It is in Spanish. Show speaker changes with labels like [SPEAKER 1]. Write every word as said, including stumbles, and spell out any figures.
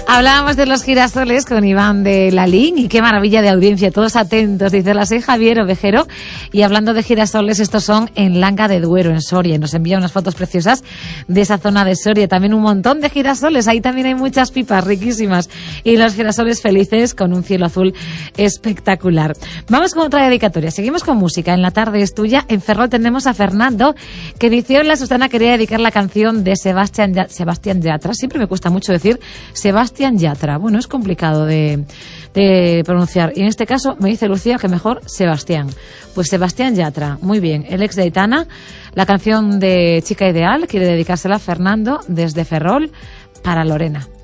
[SPEAKER 1] Hablábamos de los girasoles con Iván de Lalín y qué maravilla de audiencia, todos atentos, dice la soy Javier Ovejero. Y hablando de girasoles, estos son en Langa de Duero, en Soria, y nos envía unas fotos preciosas de esa zona de Soria, también un montón de girasoles, ahí también hay muchas pipas riquísimas y los girasoles felices con un cielo azul espectacular. Vamos con otra dedicatoria, seguimos con música, en la tarde es tuya. En Ferrol tenemos a Fernando, que inició en la Susana, quería dedicar la canción de Sebastián Sebastián Yatra, siempre me cuesta mucho decir Sebastián Yatra, bueno, es complicado de, de pronunciar, y en este caso me dice Lucía que mejor Sebastián. Pues Sebastián Yatra, muy bien, el ex de Aitana, la canción de Chica Ideal, quiere dedicársela a Fernando desde Ferrol para Lorena.